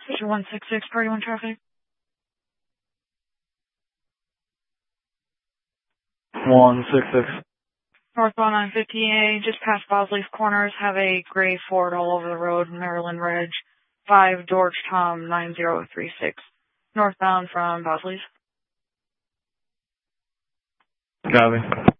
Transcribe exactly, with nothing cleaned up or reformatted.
Station one six six, party one traffic. one six six. Northbound nine fifty A, just past Bosley's Corners, have a gray Ford all over the road, Maryland Reg, five George Tom nine zero three six. Northbound from Bosley's. Copy.